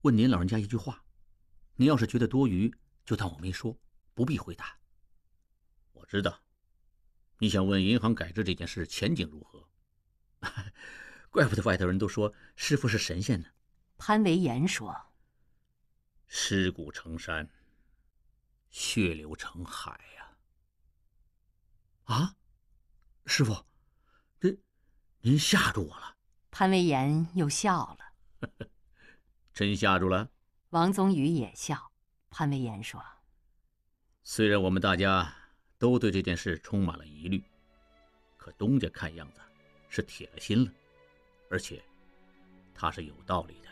问您老人家一句话，您要是觉得多余，就当我没说，不必回答。我知道，你想问银行改制这件事前景如何？怪不得外头人都说师傅是神仙呢。 潘维言说：“ 尸骨成山，血流成海呀！”啊，师傅，您吓住我了。 潘维言又笑了。 真吓住了？ 王宗宇也笑。潘维言说：“ 虽然我们大家都对这件事充满了疑虑，可东家看样子是铁了心了，而且他是有道理的。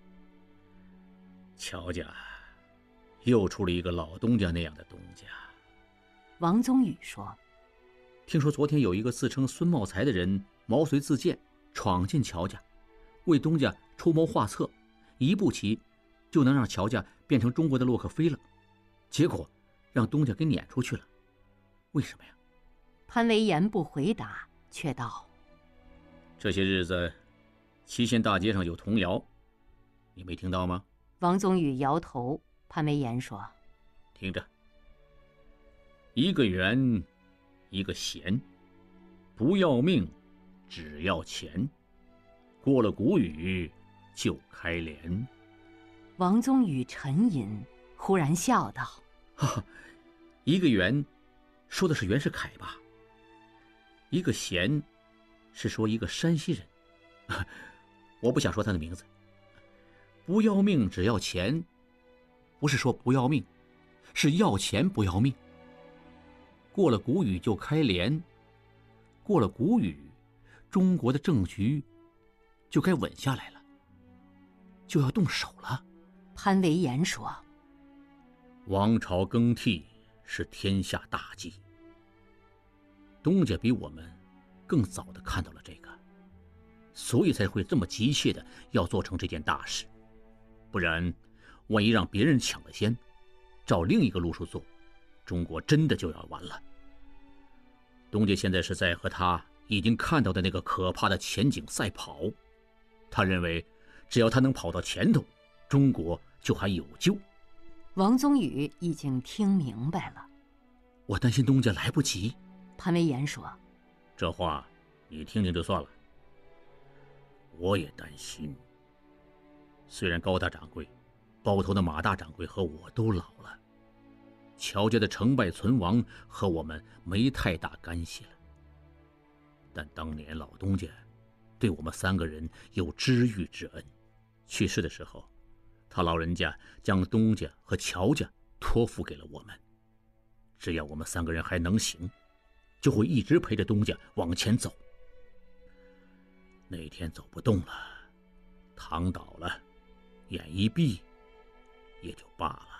乔家又出了一个老东家那样的东家。” 王宗宇说：“ 听说昨天有一个自称孙茂才的人毛遂自荐，闯进乔家，为东家出谋划策，一步棋就能让乔家变成中国的洛克菲勒，结果让东家给撵出去了。为什么呀？” 潘维言不回答，却道：“ 这些日子祁县大街上有童谣，你没听到吗？” 王宗宇摇头。潘维言说：“ 听着，一个圆，一个弦，不要命，只要钱，过了谷雨就开镰。” 王宗宇沉吟，忽然笑道：“ 一个圆，说的是袁世凯吧？一个弦，是说一个山西人，我不想说他的名字。不要命，只要钱，不是说不要命，是要钱不要命。过了谷雨就开镰，过了谷雨，中国的政局就该稳下来了，就要动手了。” 潘维言说：“ 王朝更替是天下大计，东家比我们更早地看到了这个，所以才会这么急切地要做成这件大事。不然，万一让别人抢了先，照另一个路数做，中国真的就要完了。东家现在是在和他已经看到的那个可怕的前景赛跑，他认为只要他能跑到前头，中国就还有救。” 王宗宇已经听明白了。 我担心东家来不及。 潘维言说：“ 这话你听听就算了。我也担心。虽然高大掌柜、包头的马大掌柜和我都老了，乔家的成败存亡和我们没太大干系了，但当年老东家对我们3个人有知遇之恩，去世的时候，他老人家将东家和乔家托付给了我们。只要我们3个人还能行，就会一直陪着东家往前走。那天走不动了，躺倒了，眼一闭，也就罢了。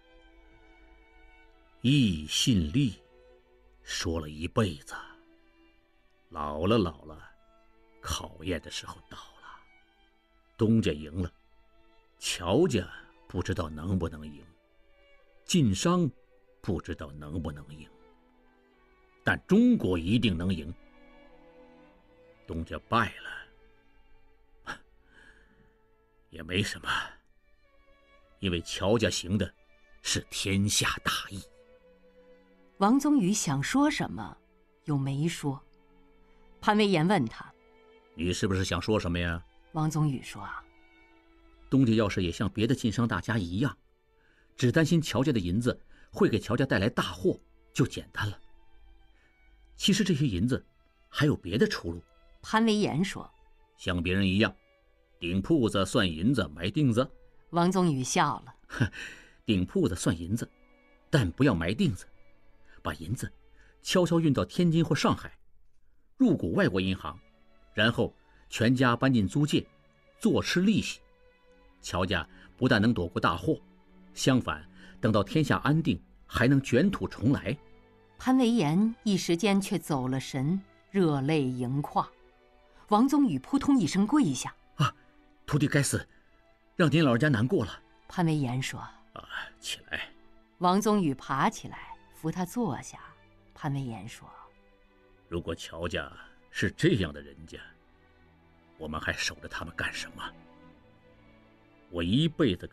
义信利，说了一辈子，老了，考验的时候到了。东家赢了，乔家不知道能不能赢，晋商不知道能不能赢，但中国一定能赢。东家败了也没什么，因为乔家行的是天下大义。 王宗宇想说什么，又没说。潘维言问他：“ 你是不是想说什么呀？” 王宗宇说：“ 东家要是也像别的晋商大家一样，只担心乔家的银子会给乔家带来大祸，就简单了。其实这些银子还有别的出路。” 潘维言说：“ 像别人一样，顶铺子算银子埋锭子。” 王宗宇笑了：“ 顶铺子算银子，但不要埋锭子，把银子悄悄运到天津或上海，入股外国银行，然后全家搬进租界，坐吃利息。乔家不但能躲过大祸，相反，等到天下安定，还能卷土重来。” 潘维言一时间却走了神，热泪盈眶。王宗宇扑通一声跪下：“ 徒弟该死，让您老人家难过了。” 潘维言说：“ 起来。” 王宗宇爬起来扶他坐下。潘维言说：“ 如果乔家是这样的人家，我们还守着他们干什么？我一辈子